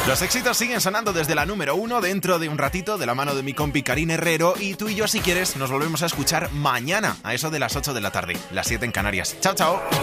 Los éxitos siguen sonando desde la número 1 dentro de un ratito de la mano de mi compi Karin Herrero, y tú y yo, si quieres, nos volvemos a escuchar mañana a eso de las 8 de la tarde, las 7 en Canarias. Chao, chao.